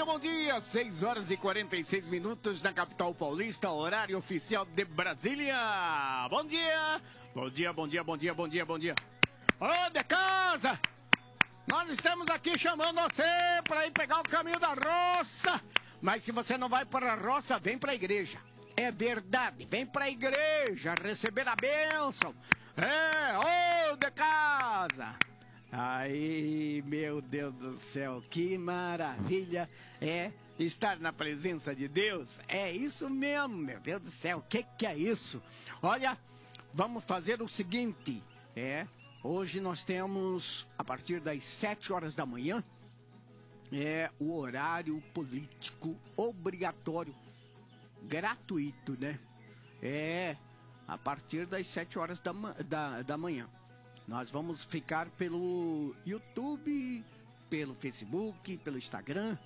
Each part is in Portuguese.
bom dia. 6 horas e 46 minutos na capital paulista, horário oficial de Brasília. Bom dia. Bom dia, bom dia, bom dia, bom dia, bom dia. Ô, de casa, nós estamos aqui chamando você para ir pegar o caminho da roça. Mas se você não vai para a roça, vem para a igreja. É verdade, vem para a igreja receber a bênção. Ô, de casa. Aí, meu Deus do céu, que maravilha é estar na presença de Deus. É isso mesmo, meu Deus do céu, o que é isso? Olha, vamos fazer o seguinte, hoje nós temos, a partir das 7 horas da manhã, o horário político obrigatório, gratuito, né? A partir das 7 horas da manhã. Nós vamos ficar pelo YouTube, pelo Facebook, pelo Instagram,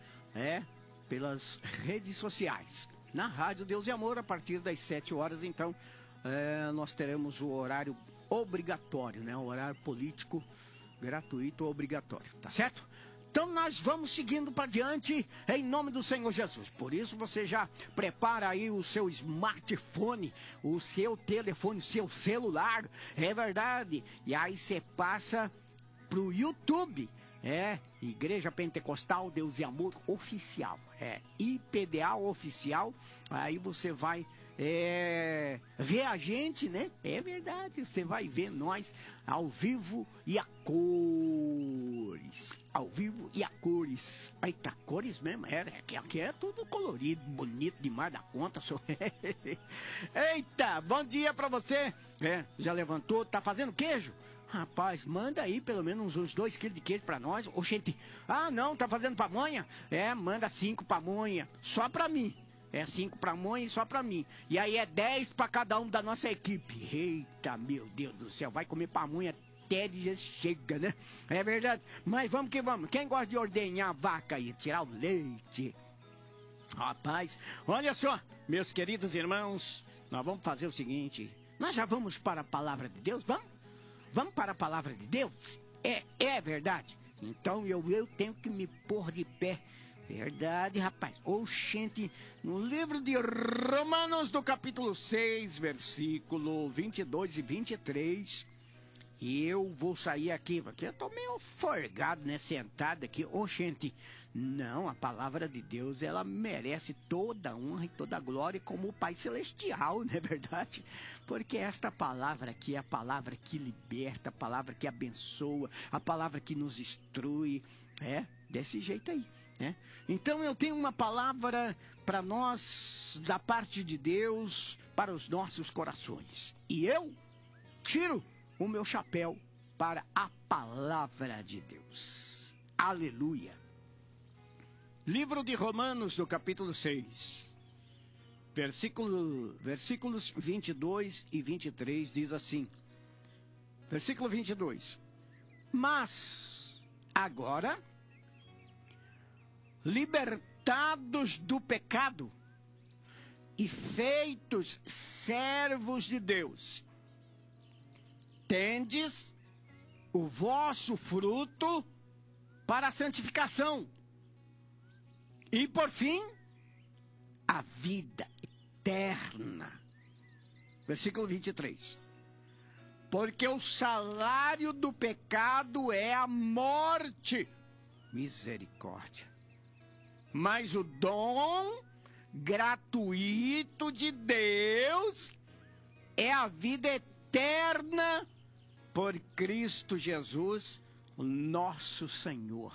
pelas redes sociais. Na Rádio Deus e Amor, a partir das 7 horas, então, nós teremos o horário obrigatório, né? O horário político gratuito obrigatório, tá certo? Então nós vamos seguindo para diante em nome do Senhor Jesus. Por isso você já prepara aí o seu smartphone, o seu telefone, o seu celular, é verdade. E aí você passa pro YouTube, Igreja Pentecostal Deus e Amor Oficial, IPDA Oficial. Aí você vai ver a gente, né? É verdade, você vai ver nós ao vivo e a cores. Ao vivo e a cores. Eita, cores mesmo? Aqui é tudo colorido, bonito demais da conta. Eita, bom dia pra você. Já levantou, tá fazendo queijo? Rapaz, manda aí pelo menos uns 2 quilos de queijo pra nós. Oxente, não, tá fazendo pamonha? Manda 5 pamonha, só pra mim. 5 pra mãe e só pra mim. E aí 10 pra cada um da nossa equipe. Eita, meu Deus do céu, vai comer pamonha até de chega, né? É verdade. Mas vamos que vamos. Quem gosta de ordenhar a vaca e tirar o leite? Rapaz, olha só, meus queridos irmãos, nós vamos fazer o seguinte. Nós já vamos para a palavra de Deus? Vamos? Vamos para a palavra de Deus? É verdade. Então eu tenho que me pôr de pé. Verdade, rapaz. Oxente, no livro de Romanos, do capítulo 6, versículo 22 e 23, e eu vou sair aqui, porque eu tô meio forgado, né, sentado aqui. Oxente, não, a palavra de Deus, ela merece toda a honra e toda a glória como o Pai Celestial, não é verdade? Porque esta palavra aqui é a palavra que liberta, a palavra que abençoa, a palavra que nos instrui, desse jeito aí. Então eu tenho uma palavra para nós, da parte de Deus, para os nossos corações. E eu tiro o meu chapéu para a palavra de Deus. Aleluia. Livro de Romanos, do capítulo 6, versículos 22 e 23, diz assim. Versículo 22. Mas agora, libertados do pecado e feitos servos de Deus, tendes o vosso fruto para a santificação e, por fim, a vida eterna. Versículo 23. Porque o salário do pecado é a morte. Misericórdia. Mas o dom gratuito de Deus é a vida eterna por Cristo Jesus, o nosso Senhor.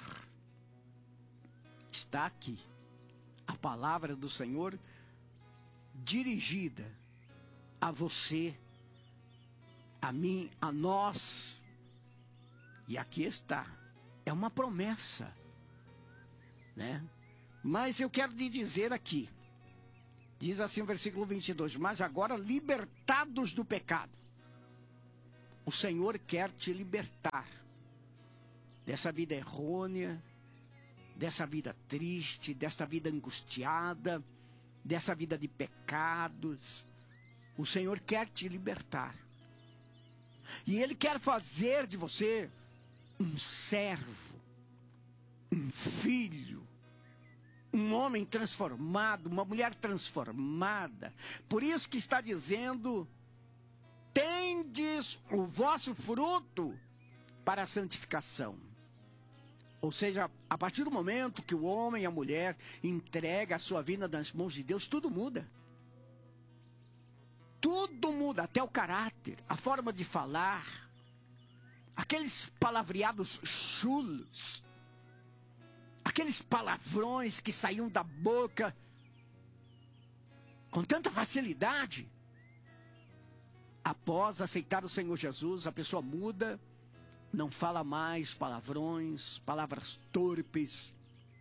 Está aqui a palavra do Senhor dirigida a você, a mim, a nós. E aqui está. É uma promessa, né? Mas eu quero te dizer aqui, diz assim o versículo 22, mas agora libertados do pecado, o Senhor quer te libertar dessa vida errônea, dessa vida triste, dessa vida angustiada, dessa vida de pecados. O Senhor quer te libertar. E Ele quer fazer de você um servo, um filho, um homem transformado, uma mulher transformada. Por isso que está dizendo: tendes o vosso fruto para a santificação. Ou seja, a partir do momento que o homem e a mulher entregam a sua vida nas mãos de Deus, tudo muda. Tudo muda, até o caráter, a forma de falar, aqueles palavreados chulos, aqueles palavrões que saíam da boca com tanta facilidade. Após aceitar o Senhor Jesus, a pessoa muda, não fala mais palavrões, palavras torpes.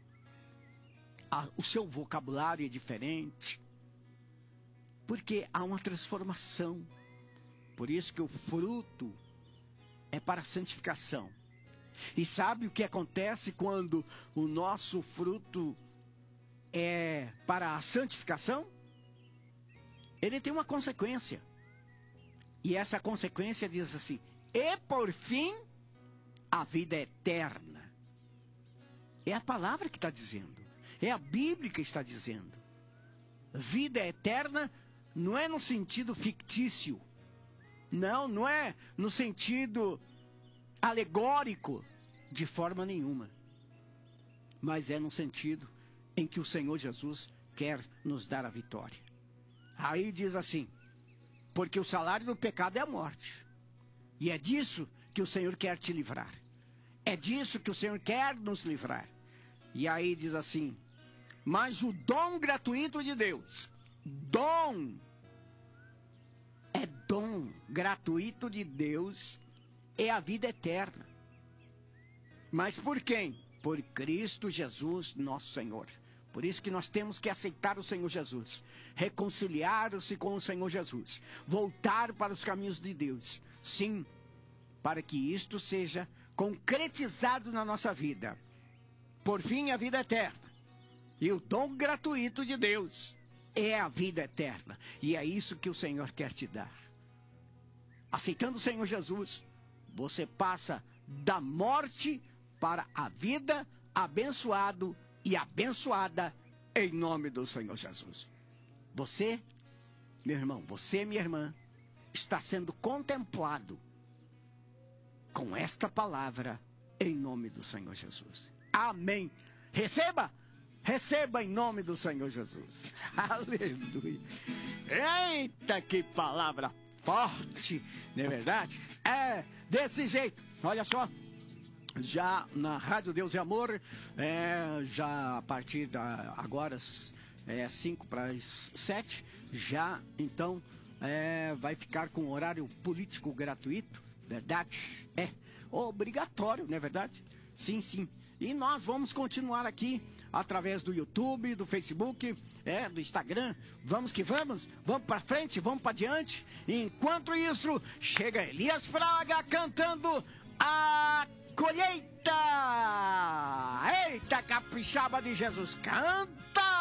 O seu vocabulário é diferente. Porque há uma transformação. Por isso que o fruto é para a santificação. E sabe o que acontece quando o nosso fruto é para a santificação? Ele tem uma consequência. E essa consequência diz assim: e por fim, a vida eterna. É a palavra que está dizendo. É a Bíblia que está dizendo. Vida eterna não é no sentido fictício. Não é no sentido alegórico, de forma nenhuma. Mas é no sentido em que o Senhor Jesus quer nos dar a vitória. Aí diz assim: porque o salário do pecado é a morte. E é disso que o Senhor quer te livrar. É disso que o Senhor quer nos livrar. E aí diz assim: mas o dom gratuito de Deus, dom gratuito de Deus, é a vida eterna. Mas por quem? Por Cristo Jesus, nosso Senhor. Por isso que nós temos que aceitar o Senhor Jesus, reconciliar-se com o Senhor Jesus, voltar para os caminhos de Deus. Sim, para que isto seja concretizado na nossa vida. Por fim, a vida eterna. E o dom gratuito de Deus é a vida eterna. E é isso que o Senhor quer te dar. Aceitando o Senhor Jesus, você passa da morte para a vida, abençoado e abençoada em nome do Senhor Jesus. Você, meu irmão, você, minha irmã, está sendo contemplado com esta palavra em nome do Senhor Jesus. Amém. Receba! Receba em nome do Senhor Jesus. Aleluia. Eita, que palavra forte, não é verdade? É desse jeito. Olha só. Já na Rádio Deus e Amor, já a partir da agora, 5 para as 7, já então vai ficar com horário político gratuito, verdade? É obrigatório, não é verdade? Sim, sim. E nós vamos continuar aqui através do YouTube, do Facebook, do Instagram. Vamos que vamos, vamos para frente, vamos para diante. Enquanto isso, chega Elias Fraga cantando a colheita. Eita, capixaba de Jesus, canta!